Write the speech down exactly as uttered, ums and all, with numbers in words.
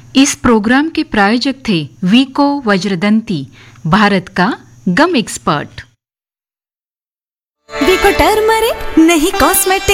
इस प्रोग्राम के प्रायोजक थे वीको वज्रदंती, भारत का गम एक्सपर्ट। वीको टर्मरिक नहीं कॉस्मेटिक।